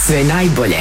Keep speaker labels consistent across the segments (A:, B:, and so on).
A: Sve najbolje.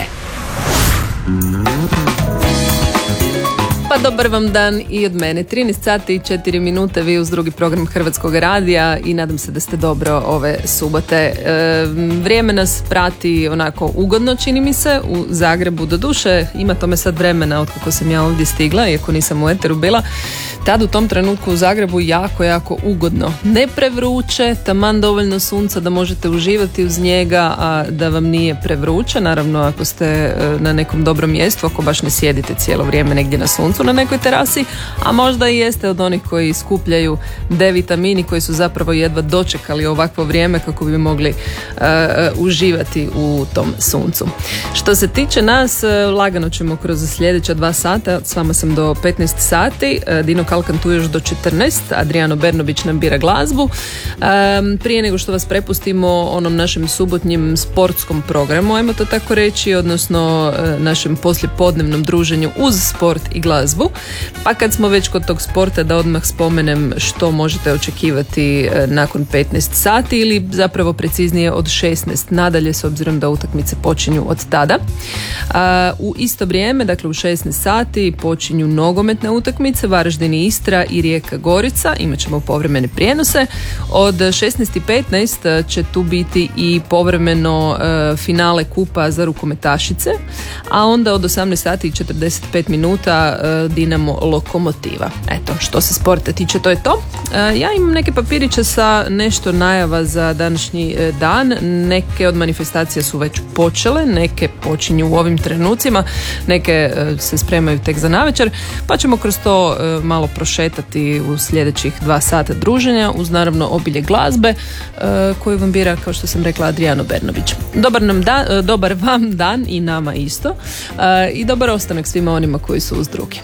B: Pa dobar vam dan i od mene. 13 sati i 4 minute, vi uz drugi program Hrvatskog radija i nadam se da ste dobro ove subote. Vrijeme nas prati onako ugodno, čini mi se, u Zagrebu. Doduše, ima tome sad vremena od kako sam ja ovdje stigla, iako nisam u eteru bila. Tad u tom trenutku u Zagrebu jako ugodno. Ne prevruće, taman dovoljno sunca da možete uživati uz njega, a da vam nije prevruće. Naravno, ako ste na nekom dobrom mjestu, ako baš ne sjedite cijelo vrijeme negdje na suncu na nekoj terasi, a možda i jeste od onih koji skupljaju D-vitamini, koji su zapravo jedva dočekali ovakvo vrijeme kako bi mogli uživati u tom suncu. Što se tiče nas, lagano ćemo kroz sljedeća 2 sata, s vama sam do 15 sati, Dino Kalkan tu još do 14, Adriano Bernobić nam bira glazbu. Prije nego što vas prepustimo onom našem subotnjem sportskom programu, ajmo to tako reći, odnosno našem poslijepodnevnom druženju uz sport i glazbu. Pa kad smo već kod tog sporta, da odmah spomenem što možete očekivati nakon 15 sati ili zapravo preciznije od 16 nadalje, s obzirom da utakmice počinju od tada. U isto vrijeme, dakle u 16 sati počinju nogometne utakmice, Varaždin i Istra i Rijeka Gorica, imat ćemo povremene prijenose. Od 16:15 će tu biti i povremeno finale kupa za rukometašice, a onda od 18 sati i 45 minuta Dinamo Lokomotiva. Eto, što se sporta tiče, to je to. Ja imam neke papiriće sa nešto najava za današnji dan. Neke od manifestacija su već počele, neke počinju u ovim trenucima, neke se spremaju tek za navečer, pa ćemo kroz to malo prošetati u sljedećih 2 sata druženja, uz naravno obilje glazbe koju vam bira, kao što sam rekla, Adriano Bernobić. Dobar vam dan i nama isto, i dobar ostanak svima onima koji su uz drugi.